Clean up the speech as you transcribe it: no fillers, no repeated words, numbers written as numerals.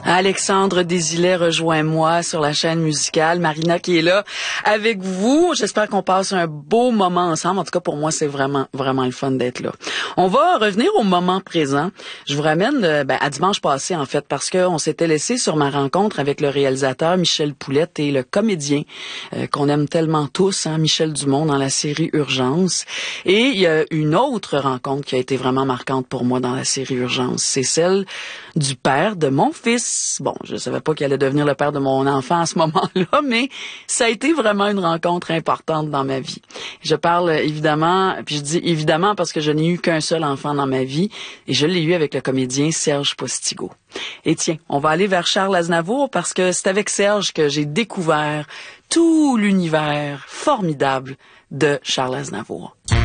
Alexandre Desilets, rejoins-moi sur la chaîne musicale. Marina qui est là avec vous. J'espère qu'on passe un beau moment ensemble. En tout cas, pour moi, c'est vraiment le fun d'être là. On va revenir au moment présent. Je vous ramène à dimanche passé, en fait, parce qu'on s'était laissé sur ma rencontre avec le réalisateur Michel Poulette et le comédien qu'on aime tellement tous, Michel Dumont, dans la série Urgence. Et il y a une autre rencontre qui a été vraiment marquante pour moi dans la série Urgence. C'est celle du père de mon fils. Bon, je savais pas qu'il allait devenir le père de mon enfant à ce moment-là, mais ça a été vraiment une rencontre importante dans ma vie. Je parle évidemment, puis je dis évidemment parce que je n'ai eu qu'un seul enfant dans ma vie, et je l'ai eu avec le comédien Serge Postigo. Et tiens, on va aller vers Charles Aznavour parce que c'est avec Serge que j'ai découvert tout l'univers formidable de Charles Aznavour.